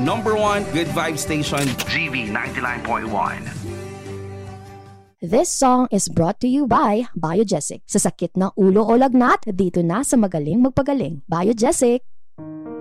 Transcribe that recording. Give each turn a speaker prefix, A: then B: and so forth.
A: number one good vibe station, GB 99.1.
B: This song is brought to you by Biogesic. Sa sakit ng ulo o lagnat, dito na sa magaling magpagaling. Biogesic!